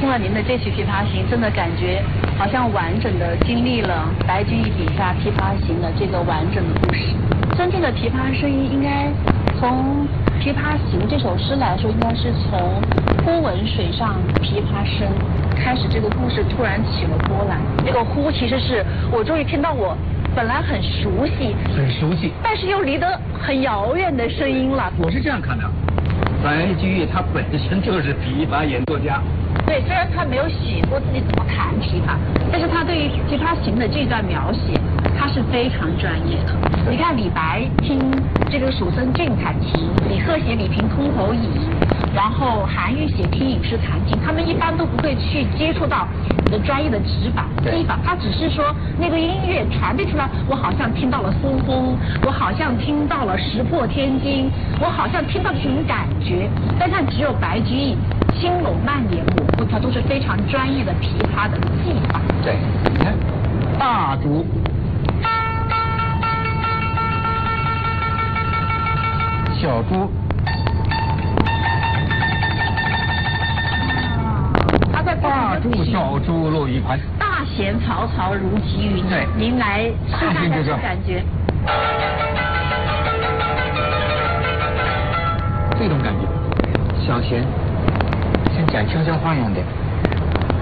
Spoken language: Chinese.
听了您的这曲《琵琶行》，真的感觉好像完整的经历了白居易笔下《琵琶行》的这个完整的故事。真正的琵琶声音应该从《琵琶行》这首诗来说，应该是从忽闻水上琵琶声开始，这个故事突然起了波澜。这个忽其实是我终于听到我本来很熟悉，但是又离得很遥远的声音了。 我是这样看的，白居易他本身就是琵琶演作家。 对，虽然他没有写过自己怎么弹琵琶，但是他对于《琵琶行》的这段描写，他是非常专业的。你看李白听这个蜀僧俊弹琴，李贺写李瓶箜篌椅，然后韩愈写听影视弹琴，他们一般都不会去接触到你的专业的指法技法，他只是说那个音乐传递出来，我好像听到了苏风，我好像听到了石破天惊，我好像听到这种感觉。但是只有白居易轻拢慢点模糊它，都是非常专业的琵琶的技法。 对，你看大竹。小珠， 他在大珠小珠落玉盘， 大弦嘈嘈如急云。 对， 您来试看看这感觉。 这种感觉，小弦像讲悄悄话一样的。